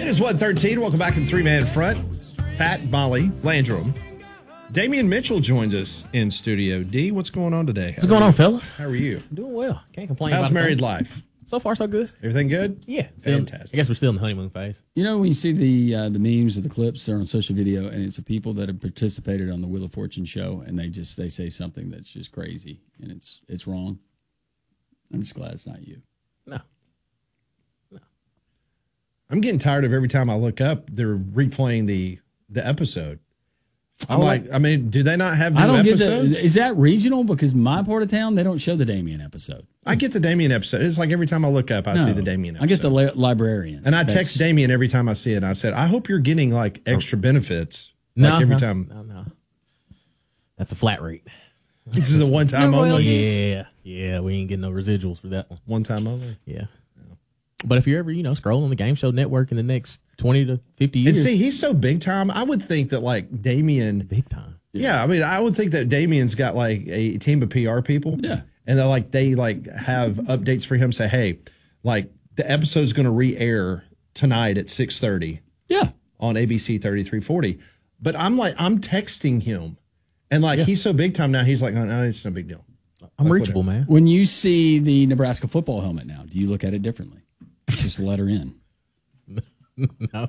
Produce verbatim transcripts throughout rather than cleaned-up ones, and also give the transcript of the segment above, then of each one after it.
is one thirteen. Welcome back in three-man front. Pat, Molly, Landrum. Damian Mitchell joins us in studio. D, what's going on today? What's going on, fellas? How are you? Doing well. Can't complain. How's about married it. life? So far, so good. Everything good? Yeah. Still, Fantastic. I guess we're still in the honeymoon phase. You know, when you see the uh, the memes or the clips that are on social video, and it's the people that have participated on the Wheel of Fortune show, and they just they say something that's just crazy, and it's it's wrong. I'm just glad it's not you. No. I'm getting tired of every time I look up, they're replaying the the episode. I'm Oh, like, I mean, do they not have new I don't episodes? get the. Is that regional? Because my part of town, they don't show the Damien episode. I get the Damien episode. It's like every time I look up, I No, see the Damien episode. I get the li- librarian, And I That's- text Damien every time I see it. And I said, I hope you're getting like extra benefits. No, Like every no, time. No, no. That's a flat rate. This is a one time No only. royalties. Yeah. Yeah, we ain't getting no residuals for that one. One time only. Yeah. But if you're ever, you know, scrolling on the Game Show Network in the next twenty to fifty And years. see, he's so big time. I would think that like Damien. Big time. Yeah, I mean, I would think that Damien's got like a team of P R people. Yeah. And they're like, they like have updates for him. Say, hey, like the episode's going to re-air tonight at six thirty Yeah. on A B C thirty-three forty. But I'm like, I'm texting him. And like, Yeah. he's so big time now. He's like, oh, no, it's no big deal. I'm Like, reachable, man. When you see the Nebraska football helmet now, do you look at it differently? Just let her in. No.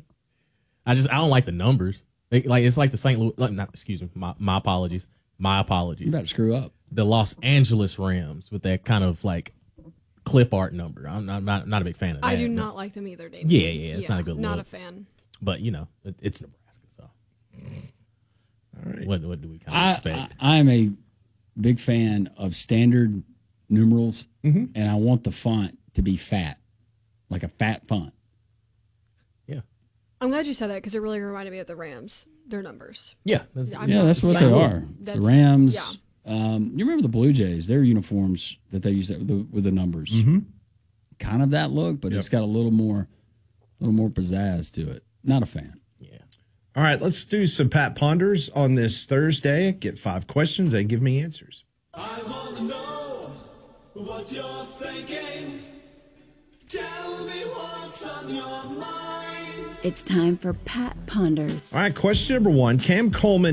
I just, I don't like the numbers. Like, like, it's like the Saint Louis, like, not, excuse me, my, my apologies. My You apologies. about to screw up. The Los Angeles Rams with that kind of like clip art number. I'm not, not, not a big fan of that. I do but- not like them either, Dave. Yeah, yeah, it's not a good Not look. a fan. But, you know, it, it's Nebraska, so. All right. What, what do we kind of I, expect? I, I'm a big fan of standard numerals, Mm-hmm. and I want the font to be fat, like a fat font. yeah. I'm glad you said that because it really reminded me of the Rams. Their numbers. Yeah. That's, I'm Yeah, not that's the what same. they are. It's the That's- Rams. yeah. Um, you remember the Blue Jays? Their uniforms that they use that with the, with the numbers. Mm-hmm. Kind of that look, but it's got a little more, little more pizzazz to it. Not a fan. yeah. All right, let's do some Pat Ponders on this Thursday. Get five questions. They give me answers. I wanna know what you're thinking. Tell me what's on your mind. It's time for Pat Ponders. All right, question number one. Cam Coleman